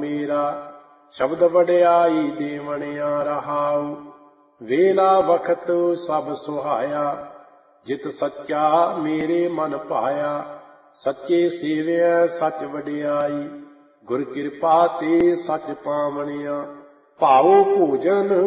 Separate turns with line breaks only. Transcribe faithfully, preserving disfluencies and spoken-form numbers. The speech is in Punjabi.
ਮੇਰਾ। ਸ਼ਬਦ ਵਡਿਆਈ ਦੇਵਣਿਆ ਰਹਾਉ, ਵੇਲਾ ਵਖਤ ਸਭ ਸੁਹਾਇਆ। ਜਿਤ ਸੱਚਾ ਮੇਰੇ ਮਨ ਭਾਇਆ, ਸੱਚੇ ਸੇਵਿਆ ਸੱਚ ਵਡਿਆਈ। ਗੁਰ ਕਿਰਪਾ ਤੇ ਸੱਚ ਪਾਵਣਿਆ, ਭਾਉ ਭੋਜਨ